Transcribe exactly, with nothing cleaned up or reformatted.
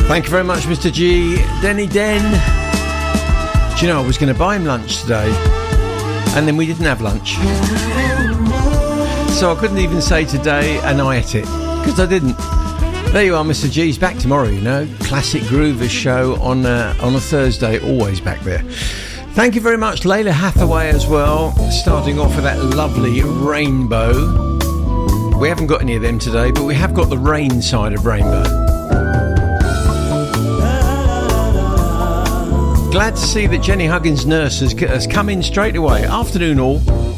Thank you very much, Mister G. Denny Den. Do you know, I was going to buy him lunch today, and then we didn't have lunch. So I couldn't even say today, and I ate it, because I didn't. There you are, Mister G's back tomorrow, you know. Classic Groovers show on, uh, on a Thursday, always back there. Thank you very much, Layla Hathaway as well, starting off with that lovely Rainbow. We haven't got any of them today, but we have got the rain side of Rainbow. Glad to see that Jenny Huggins' nurse has, has come in straight away. Afternoon all.